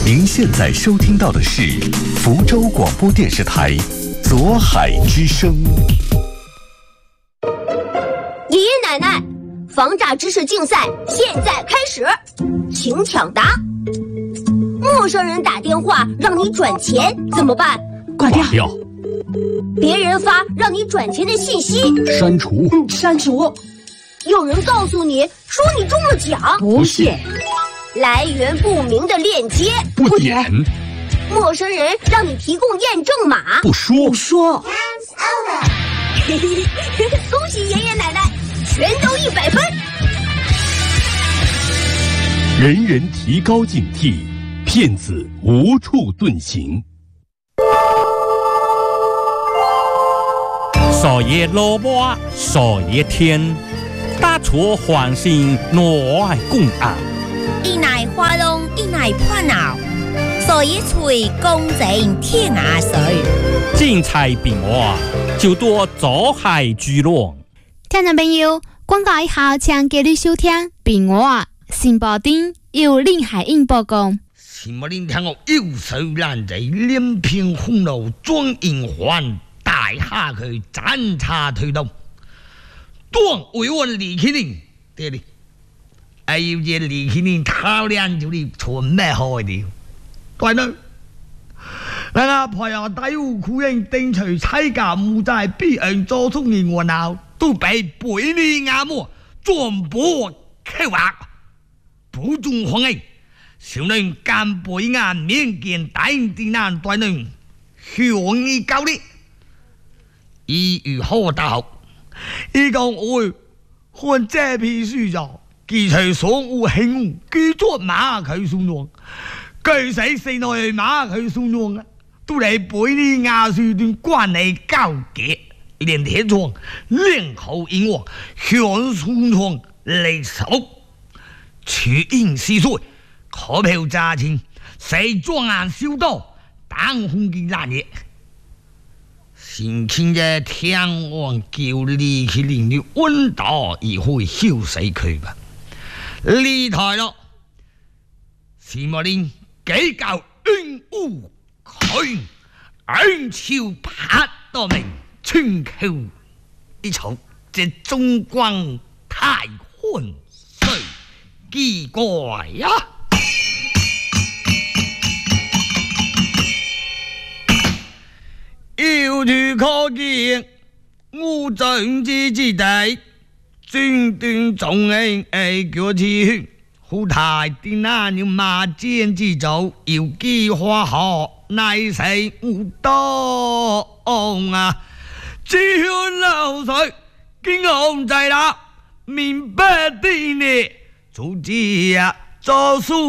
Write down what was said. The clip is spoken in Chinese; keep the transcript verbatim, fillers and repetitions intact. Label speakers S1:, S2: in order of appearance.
S1: 您现在收听到的是福州广播电视台左海之声。
S2: 爷爷奶奶，防诈知识竞赛现在开始，请抢答。陌生人打电话让你转钱怎么办？
S3: 挂掉。
S4: 掉。
S2: 别人发让你转钱的信息，
S4: 删除。
S3: 嗯，删除。
S2: 有人告诉你说你中了奖，
S3: 不信。
S2: 来源不明的链接，
S4: 不点。
S2: 陌生人让你提供验证码，
S4: 不说。
S3: 不说。
S2: 恭喜爷爷奶奶，全都一百分。
S4: 人人提高警惕，骗子无处遁形。
S5: 少爷萝卜，少爷天，大厨欢心挪爱共爱。
S6: 一奶花龙，一奶破脑，所以吹公正天涯水。
S5: 精彩比我就多走海聚落。
S7: 听众朋友，广告以後請繼續收聽比我新報丁由林海英報告。
S8: 新報丁聽我右手爛仔，兩片紅爐裝銀環，大下佢斬叉推動，當委員李啟林對哩。哎呦，這李啟林頭兩就你錯咩開的？對呢？那阿婆又底戶苦人定除妻家母債，必人做出年我鬧，都被背你阿母全部開劃，不中歡迎。小人干背眼面見大地難對人，向你教你，一語好大學，一講會看這批書就。記除所有慶，記作馬佢送用，據死四內馬佢送用啊！都嚟背呢亞樹段關係交結，連鐵窗、連口引王、向送窗嚟手，處應是水，可票揸錢，死裝眼燒刀，當空見爛嘢。先傾嘅天王叫你去連你溫度而會燒死佢吧。呢台咯，是莫連幾舊恩烏佢，恩朝拍多名春秋一草，這中光太寬歲奇怪呀！要住可見烏盡之之地。專斷重慶誒腳刺，好大啲那要馬肩之做，要機花學乃死烏多啊！只向流水經紅滯啦，面不啲呢，早知啊做數。